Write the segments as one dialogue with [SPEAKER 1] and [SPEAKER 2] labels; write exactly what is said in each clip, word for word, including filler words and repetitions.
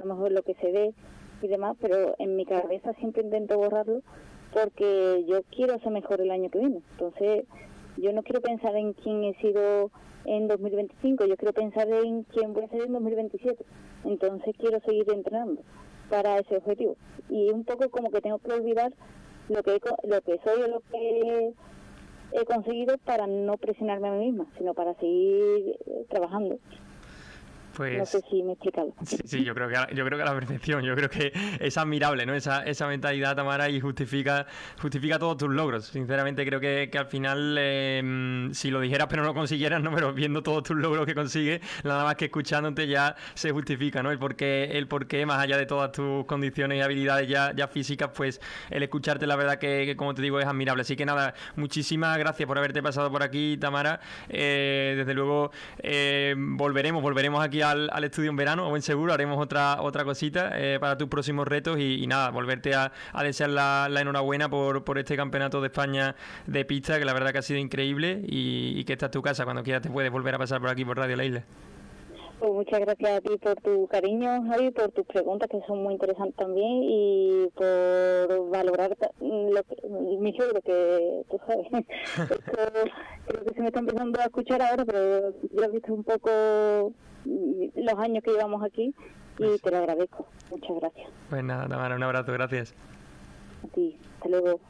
[SPEAKER 1] mejor lo que se ve y demás, pero en mi cabeza siempre intento borrarlo porque yo quiero hacer mejor el año que viene. Entonces yo no quiero pensar en quién he sido en dos mil veinticinco, yo quiero pensar en quién voy a ser en dos mil veintisiete. Entonces quiero seguir entrenando para ese objetivo. Y un poco como que tengo que olvidar lo que, he, lo que soy o lo que he conseguido para no presionarme a mí misma, sino para seguir trabajando.
[SPEAKER 2] Pues,
[SPEAKER 1] no sé si me he explicado.
[SPEAKER 2] Sí, sí, yo creo que a, yo creo que a la perfección. Yo creo que es admirable, ¿no? Esa, esa mentalidad, Tamara, y justifica justifica todos tus logros. Sinceramente creo que, que al final, eh, si lo dijeras pero no lo consiguieras, ¿no? Pero viendo todos tus logros que consigues, nada más que escuchándote ya se justifica, ¿no? El porqué, el porqué, más allá de todas tus condiciones y habilidades ya, ya físicas, pues el escucharte, la verdad que, que, como te digo, es admirable. Así que nada, muchísimas gracias por haberte pasado por aquí, Tamara. Eh, desde luego, eh, volveremos, volveremos aquí a Al, al estudio en verano, o en seguro haremos otra otra cosita eh, para tus próximos retos y, y nada, volverte a, a desear la, la enhorabuena por, por este campeonato de España de pista, que la verdad que ha sido increíble y, y que esta es tu casa, cuando quieras te puedes volver a pasar por aquí por Radio La Isla.
[SPEAKER 1] Pues muchas gracias a ti por tu cariño, Javi, por tus preguntas que son muy interesantes también y por valorar lo que, mi logro, que tú sabes. Esto, creo que se me está empezando a escuchar ahora, pero yo he visto un poco los años que llevamos aquí y pues, te lo agradezco. Muchas gracias.
[SPEAKER 2] Pues nada, Tamara, un abrazo, gracias.
[SPEAKER 1] A ti, hasta luego.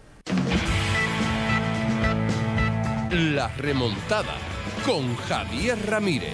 [SPEAKER 3] La remontada con Javier Ramírez.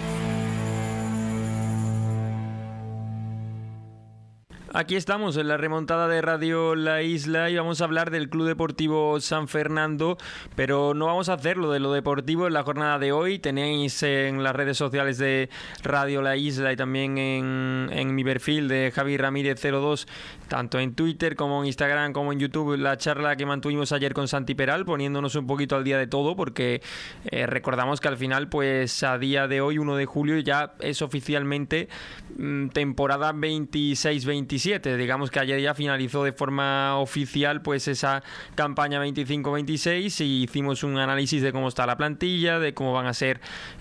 [SPEAKER 2] Aquí estamos en la remontada de Radio La Isla y vamos a hablar del Club Deportivo San Fernando, pero no vamos a hacerlo de lo deportivo en la jornada de hoy. Tenéis en las redes sociales de Radio La Isla y también en, en mi perfil de Javi Ramírez cero dos, tanto en Twitter como en Instagram como en YouTube, la charla que mantuvimos ayer con Santi Peral, poniéndonos un poquito al día de todo, porque eh, recordamos que al final, pues a día de hoy, uno de julio, ya es oficialmente mmm, temporada veintiséis veintisiete. Digamos que ayer ya finalizó de forma oficial pues esa campaña veinticinco veintiséis y hicimos un análisis de cómo está la plantilla, de cómo van a ser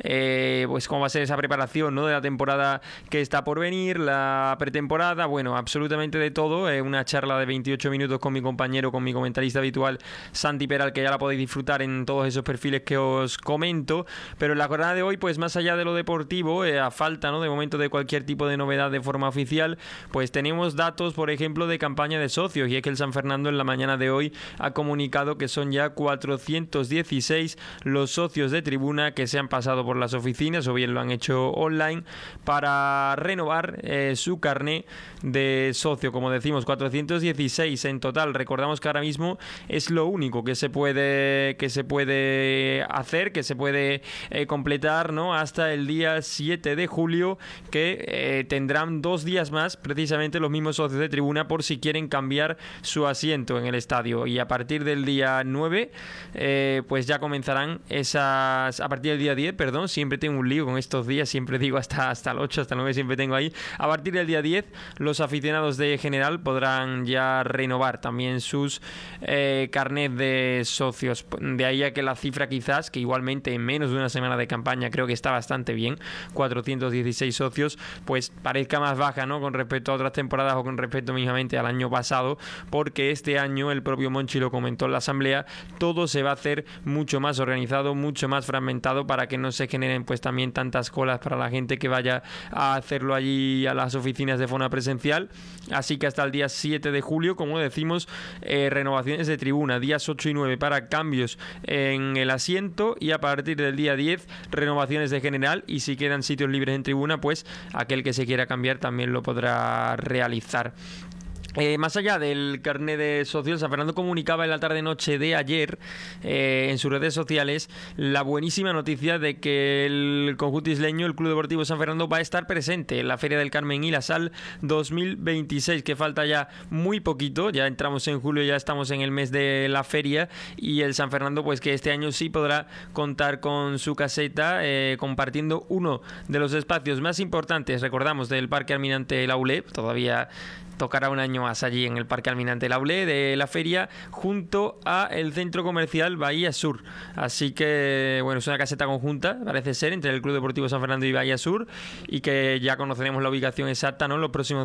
[SPEAKER 2] eh, pues cómo va a ser esa preparación, ¿no?, de la temporada que está por venir, la pretemporada, bueno, absolutamente de todo. Eh, una charla de veintiocho minutos con mi compañero, con mi comentarista habitual Santi Peral, que ya la podéis disfrutar en todos esos perfiles que os comento. Pero en la jornada de hoy, pues más allá de lo deportivo, eh, a falta, ¿no?, de momento de cualquier tipo de novedad de forma oficial, pues tenemos datos, por ejemplo, de campaña de socios, y es que el San Fernando en la mañana de hoy ha comunicado que son ya cuatrocientos dieciséis los socios de tribuna que se han pasado por las oficinas o bien lo han hecho online para renovar eh, su carné de socio. Como decimos, cuatrocientos dieciséis en total. Recordamos que ahora mismo es lo único que se puede que se puede hacer, que se puede eh, completar, ¿no?, hasta el día siete de julio, que eh, tendrán dos días más precisamente los mismos socios de tribuna por si quieren cambiar su asiento en el estadio, y a partir del día nueve eh, pues ya comenzarán esas, a partir del día diez, perdón, siempre tengo un lío con estos días, siempre digo hasta, hasta el ocho, hasta el nueve siempre tengo ahí. A partir del día diez los aficionados de general podrán ya renovar también sus eh, carnets de socios. De ahí a que la cifra, quizás, que igualmente en menos de una semana de campaña creo que está bastante bien, cuatrocientos dieciséis socios, pues parezca más baja, ¿no?, con respecto a otras temporadas o con respecto mismamente al año pasado, porque este año, el propio Monchi lo comentó en la asamblea, todo se va a hacer mucho más organizado, mucho más fragmentado, para que no se generen pues también tantas colas para la gente que vaya a hacerlo allí a las oficinas de forma presencial. Así que hasta el día siete de julio, como decimos, eh, renovaciones de tribuna, días ocho y nueve para cambios en el asiento, y a partir del día diez renovaciones de general, y si quedan sitios libres en tribuna, pues aquel que se quiera cambiar también lo podrá realizar. Eh, más allá del carnet de socios, San Fernando comunicaba en la tarde-noche de ayer eh, en sus redes sociales la buenísima noticia de que el conjunto isleño, el Club Deportivo San Fernando, va a estar presente en la Feria del Carmen y la Sal dos mil veintiséis, que falta ya muy poquito, ya entramos en julio, ya estamos en el mes de la feria, y el San Fernando pues que este año sí podrá contar con su caseta, eh, compartiendo uno de los espacios más importantes, recordamos, del Parque Almirante Laulé. Todavía tocará un año más allí en el Parque Almirante Laulé de la feria, junto a el centro comercial Bahía Sur. Así que bueno, es una caseta conjunta, parece ser, entre el Club Deportivo San Fernando y Bahía Sur, y que ya conoceremos la ubicación exacta, ¿no?, en los próximos